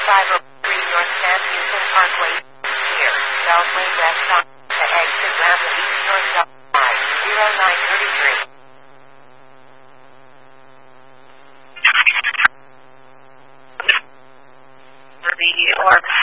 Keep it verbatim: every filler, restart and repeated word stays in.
five oh three North Sam Houston Parkway, near Beltway West Stop, to exit ramp of East North Line, zero nine thirty-three. For the Orb